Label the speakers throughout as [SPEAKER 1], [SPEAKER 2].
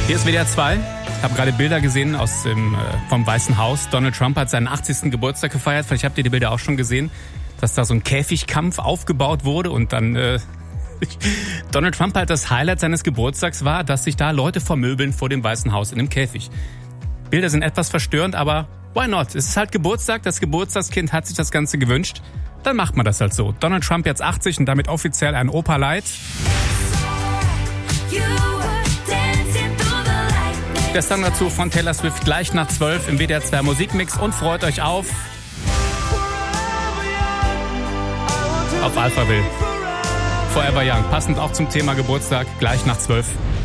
[SPEAKER 1] Hier ist WDR 2. Ich habe gerade Bilder gesehen vom Weißen Haus. Donald Trump hat seinen 80. Geburtstag gefeiert. Vielleicht habt ihr die Bilder auch schon gesehen, dass da so ein Käfigkampf aufgebaut wurde und dann Donald Trump halt das Highlight seines Geburtstags war, dass sich da Leute vermöbeln vor dem Weißen Haus in einem Käfig. Bilder sind etwas verstörend, aber why not? Es ist halt Geburtstag, das Geburtstagskind hat sich das Ganze gewünscht. Dann macht man das halt so. Donald Trump jetzt 80 und damit offiziell ein Opa Light. Der Song dazu von Taylor Swift gleich nach 12 im WDR 2 Musikmix und freut euch auf Alphaville. Forever Young, passend auch zum Thema Geburtstag, gleich nach 12.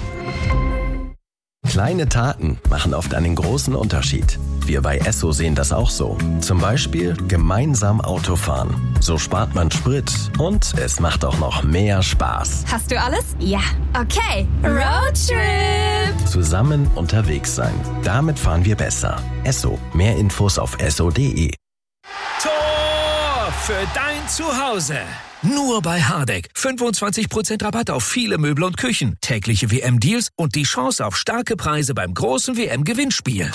[SPEAKER 2] Kleine Taten machen oft einen großen Unterschied. Wir bei Esso sehen das auch so. Zum Beispiel gemeinsam Autofahren. So spart man Sprit und es macht auch noch mehr Spaß.
[SPEAKER 3] Hast du alles? Ja. Okay. Roadtrip!
[SPEAKER 2] Zusammen unterwegs sein. Damit fahren wir besser. Esso. Mehr Infos auf esso.de.
[SPEAKER 4] Tor für dein Zuhause. Nur bei Hardegg. 25% Rabatt auf viele Möbel und Küchen. Tägliche WM-Deals und die Chance auf starke Preise beim großen WM-Gewinnspiel.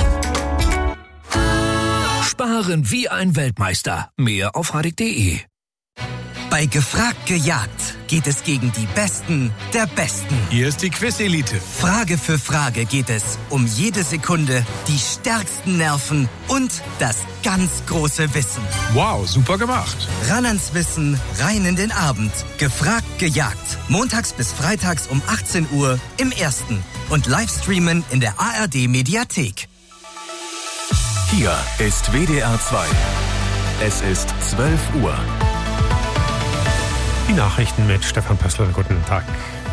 [SPEAKER 4] Sparen wie ein Weltmeister. Mehr auf hardegg.de.
[SPEAKER 5] Bei Gefragt gejagt geht es gegen die Besten der Besten.
[SPEAKER 6] Hier ist die Quiz-Elite.
[SPEAKER 5] Frage für Frage geht es um jede Sekunde, die stärksten Nerven und das ganz große Wissen.
[SPEAKER 6] Wow, super gemacht.
[SPEAKER 5] Ran ans Wissen, rein in den Abend. Gefragt gejagt. Montags bis freitags um 18 Uhr im Ersten. Und Livestreamen in der ARD-Mediathek.
[SPEAKER 7] Hier ist WDR 2. Es ist 12 Uhr.
[SPEAKER 8] Die Nachrichten mit Stefan Pössl. Guten Tag.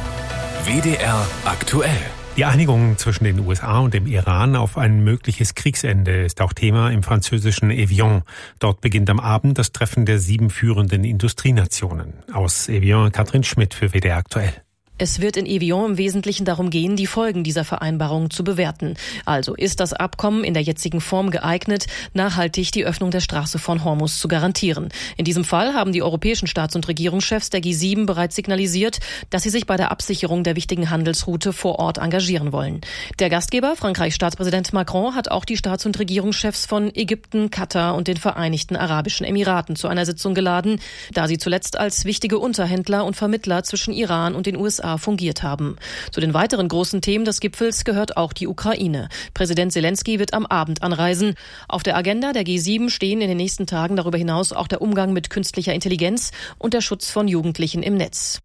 [SPEAKER 7] WDR aktuell.
[SPEAKER 8] Die Einigung zwischen den USA und dem Iran auf ein mögliches Kriegsende ist auch Thema im französischen Evian. Dort beginnt am Abend das Treffen der 7 führenden Industrienationen. Aus Evian Katrin Schmidt für WDR aktuell.
[SPEAKER 9] Es wird in Evian im Wesentlichen darum gehen, die Folgen dieser Vereinbarung zu bewerten. Also ist das Abkommen in der jetzigen Form geeignet, nachhaltig die Öffnung der Straße von Hormuz zu garantieren. In diesem Fall haben die europäischen Staats- und Regierungschefs der G7 bereits signalisiert, dass sie sich bei der Absicherung der wichtigen Handelsroute vor Ort engagieren wollen. Der Gastgeber, Frankreichs Staatspräsident Macron, hat auch die Staats- und Regierungschefs von Ägypten, Katar und den Vereinigten Arabischen Emiraten zu einer Sitzung geladen, da sie zuletzt als wichtige Unterhändler und Vermittler zwischen Iran und den USA fungiert haben. Zu den weiteren großen Themen des Gipfels gehört auch die Ukraine. Präsident Zelensky wird am Abend anreisen. Auf der Agenda der G7 stehen in den nächsten Tagen darüber hinaus auch der Umgang mit künstlicher Intelligenz und der Schutz von Jugendlichen im Netz.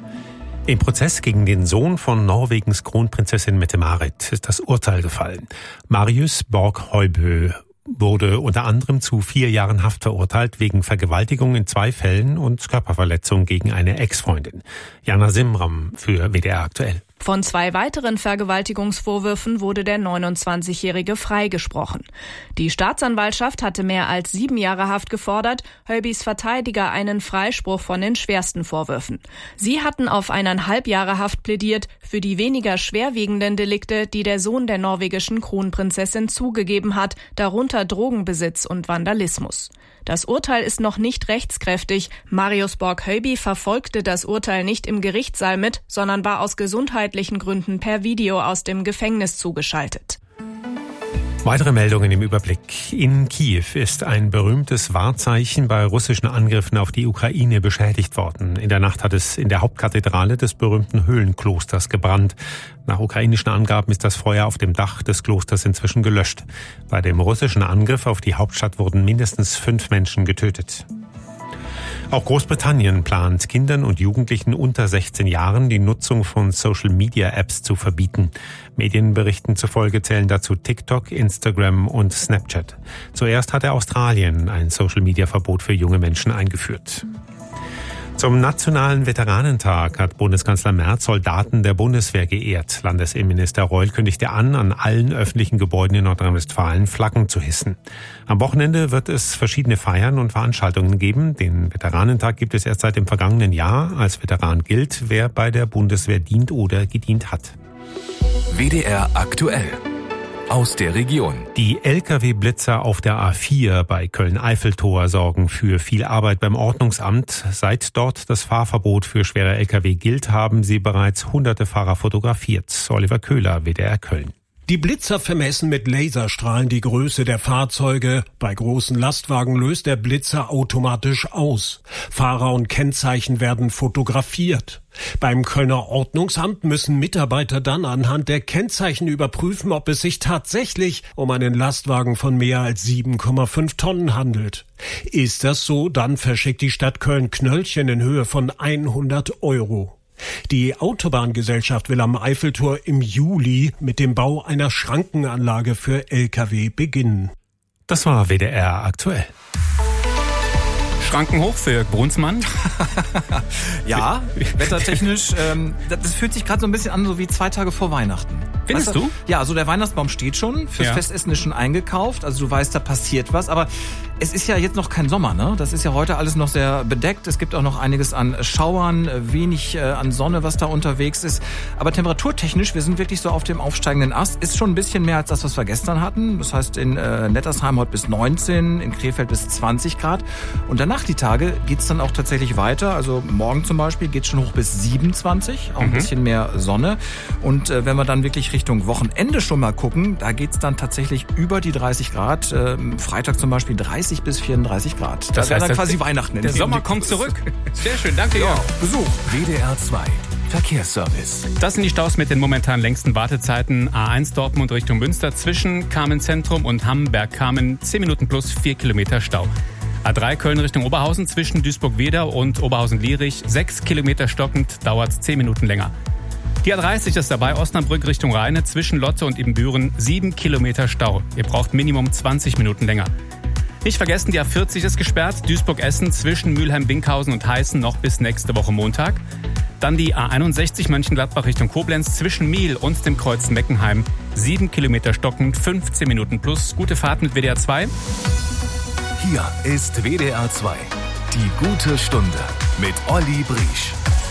[SPEAKER 8] Im Prozess gegen den Sohn von Norwegens Kronprinzessin Mette-Marit ist das Urteil gefallen. Marius Borg-Høibø wurde unter anderem zu 4 Jahren Haft verurteilt wegen Vergewaltigung in 2 Fällen und Körperverletzung gegen eine Ex-Freundin. Jana Simram für WDR aktuell.
[SPEAKER 10] Von 2 weiteren Vergewaltigungsvorwürfen wurde der 29-Jährige freigesprochen. Die Staatsanwaltschaft hatte mehr als 7 Jahre Haft gefordert, Høibøs Verteidiger einen Freispruch von den schwersten Vorwürfen. Sie hatten auf 1,5 Jahre Haft plädiert für die weniger schwerwiegenden Delikte, die der Sohn der norwegischen Kronprinzessin zugegeben hat, darunter Drogenbesitz und Vandalismus. Das Urteil ist noch nicht rechtskräftig. Marius Borg-Høibø verfolgte das Urteil nicht im Gerichtssaal mit, sondern war aus gesundheitlichen Gründen per Video aus dem Gefängnis zugeschaltet.
[SPEAKER 8] Weitere Meldungen im Überblick. In Kiew ist ein berühmtes Wahrzeichen bei russischen Angriffen auf die Ukraine beschädigt worden. In der Nacht hat es in der Hauptkathedrale des berühmten Höhlenklosters gebrannt. Nach ukrainischen Angaben ist das Feuer auf dem Dach des Klosters inzwischen gelöscht. Bei dem russischen Angriff auf die Hauptstadt wurden mindestens 5 Menschen getötet. Auch Großbritannien plant, Kindern und Jugendlichen unter 16 Jahren die Nutzung von Social-Media-Apps zu verbieten. Medienberichten zufolge zählen dazu TikTok, Instagram und Snapchat. Zuerst hatte Australien ein Social-Media-Verbot für junge Menschen eingeführt. Zum Nationalen Veteranentag hat Bundeskanzler Merz Soldaten der Bundeswehr geehrt. Landesinnenminister Reul kündigte an allen öffentlichen Gebäuden in Nordrhein-Westfalen Flaggen zu hissen. Am Wochenende wird es verschiedene Feiern und Veranstaltungen geben. Den Veteranentag gibt es erst seit dem vergangenen Jahr. Als Veteran gilt, wer bei der Bundeswehr dient oder gedient hat.
[SPEAKER 7] WDR aktuell. aus der Region.
[SPEAKER 8] Die Lkw-Blitzer auf der A4 bei Köln-Eiffeltor sorgen für viel Arbeit beim Ordnungsamt. Seit dort das Fahrverbot für schwere Lkw gilt, haben sie bereits hunderte Fahrer fotografiert. Oliver Köhler, WDR Köln.
[SPEAKER 11] Die Blitzer vermessen mit Laserstrahlen die Größe der Fahrzeuge. Bei großen Lastwagen löst der Blitzer automatisch aus. Fahrer und Kennzeichen werden fotografiert. Beim Kölner Ordnungsamt müssen Mitarbeiter dann anhand der Kennzeichen überprüfen, ob es sich tatsächlich um einen Lastwagen von mehr als 7,5 Tonnen handelt. Ist das so, dann verschickt die Stadt Köln Knöllchen in Höhe von 100 €. Die Autobahngesellschaft will am Eiffeltor im Juli mit dem Bau einer Schrankenanlage für Lkw beginnen.
[SPEAKER 8] Das war WDR aktuell.
[SPEAKER 1] Schranken hoch für Brunsmann.
[SPEAKER 12] Ja, wettertechnisch. Das fühlt sich gerade so ein bisschen an, so wie 2 Tage vor Weihnachten.
[SPEAKER 1] Findest du?
[SPEAKER 12] Ja, also der Weihnachtsbaum steht schon, fürs Festessen ist schon eingekauft, also du weißt, da passiert was, aber es ist ja jetzt noch kein Sommer, ne? Das ist ja heute alles noch sehr bedeckt, es gibt auch noch einiges an Schauern, wenig an Sonne, was da unterwegs ist, aber temperaturtechnisch, wir sind wirklich so auf dem aufsteigenden Ast, ist schon ein bisschen mehr als das, was wir gestern hatten, das heißt in Nettersheim heute bis 19, in Krefeld bis 20 Grad und danach die Tage geht's dann auch tatsächlich weiter, also morgen zum Beispiel geht's schon hoch bis 27, auch ein bisschen mehr Sonne und wenn wir dann wirklich Richtung Wochenende schon mal gucken, da geht's dann tatsächlich über die 30 Grad. Freitag zum Beispiel 30 bis 34 Grad.
[SPEAKER 1] Das heißt
[SPEAKER 12] dann quasi Weihnachten.
[SPEAKER 1] Der Sommer kommt zurück. Sehr schön, danke.
[SPEAKER 12] Ja, Besuch.
[SPEAKER 7] WDR 2 Verkehrsservice.
[SPEAKER 1] Das sind die Staus mit den momentan längsten Wartezeiten. A1 Dortmund Richtung Münster zwischen Kamen-Zentrum und Hamburg-Kamen 10 Minuten plus 4 Kilometer Stau. A3 Köln Richtung Oberhausen zwischen Duisburg-Wedau und Oberhausen-Lierich 6 Kilometer stockend, dauert 10 Minuten länger. Die A30 ist dabei, Osnabrück Richtung Rheine, zwischen Lotte und Ibbenbüren 7 Kilometer Stau. Ihr braucht Minimum 20 Minuten länger. Nicht vergessen, die A40 ist gesperrt, Duisburg-Essen zwischen Mülheim-Winkhausen und Heißen noch bis nächste Woche Montag. Dann die A61 Mönchengladbach Richtung Koblenz zwischen Miel und dem Kreuz Meckenheim. 7 Kilometer stockend, 15 Minuten plus. Gute Fahrt mit WDR 2.
[SPEAKER 7] Hier ist WDR 2. Die gute Stunde mit Olli Briesch.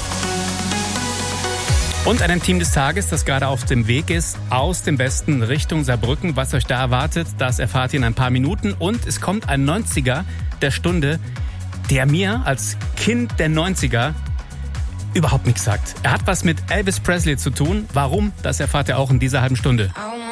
[SPEAKER 1] Und ein Team des Tages, das gerade auf dem Weg ist, aus dem Westen Richtung Saarbrücken. Was euch da erwartet, das erfahrt ihr in ein paar Minuten. Und es kommt ein 90er der Stunde, der mir als Kind der 90er überhaupt nichts sagt. Er hat was mit Elvis Presley zu tun. Warum? Das erfahrt ihr auch in dieser halben Stunde.